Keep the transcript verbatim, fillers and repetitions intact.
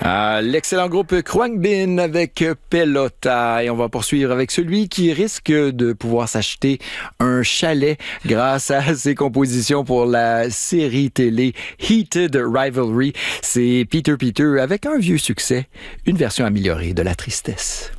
Ah, l'excellent groupe Khruangbin avec Pelota. Et on va poursuivre avec celui qui risque de pouvoir s'acheter un chalet grâce à ses compositions pour la série télé Heated Rivalry. C'est Peter Peter avec un vieux succès, une version améliorée de La Tristesse.